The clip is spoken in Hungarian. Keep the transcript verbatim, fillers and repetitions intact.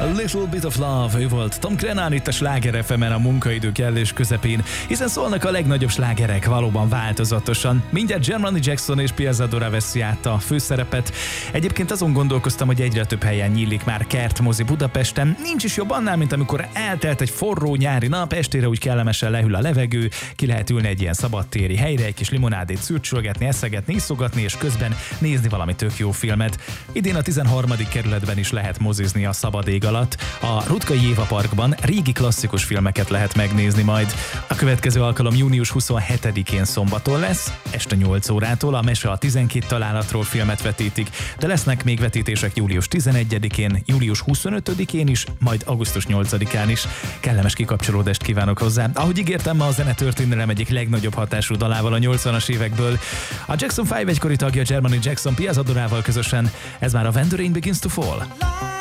A Little Bit of Love, ő volt Tom Grennan itt a Sláger ef emen a munkaidő kellős közepén, hiszen szólnak a legnagyobb slágerek valóban változatosan. Mindjárt Germany Jackson és Piazzadora veszi át a főszerepet. Egyébként azon gondolkoztam, hogy egyre több helyen nyílik már kertmozi Budapesten. Nincs is jobb annál, mint amikor eltelt egy forró nyári nap, estére úgy kellemesen lehűl a levegő, ki lehet ülni egy ilyen szabadtéri helyre, egy kis limonádét szürcsölgetni, eszegetni, iszogatni, és közben nézni valami tök jó filmet. Idén a tizenharmadik kerületben is lehet mozizni a szabad ég alatt. A Rutkai Éva Parkban régi klasszikus filmeket lehet megnézni majd. A következő alkalom június huszonhetedikén szombaton lesz, este nyolc órától. A Mese a tizenkét találatról filmet vetítik, de lesznek még vetítések július tizenegyedikén, július huszonötödikén is, majd augusztus nyolcadikán is. Kellemes kikapcsolódást kívánok hozzá. Ahogy ígértem, ma a zenetörténelem egyik legnagyobb hatású dalával a nyolcvanas évekből. A Jackson öt egykori tagja Germany Jackson Piazzadorával közösen, ez már a When the Rain Begins to Fall.